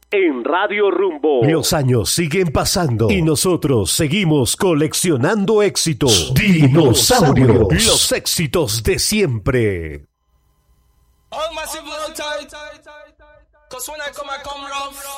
en Radio Rumbo. Los años siguen pasando y nosotros seguimos coleccionando éxitos. Dinosaurios. Los éxitos de siempre. All massive low tight, cause when I come rough.